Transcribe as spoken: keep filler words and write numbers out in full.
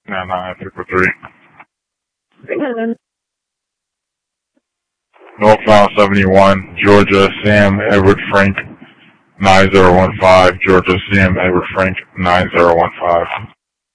nine nine three four three. Northbound seventy-one, Georgia, Sam Edward Frank, nine zero one five, Georgia, Sam Edward Frank, nine zero one five.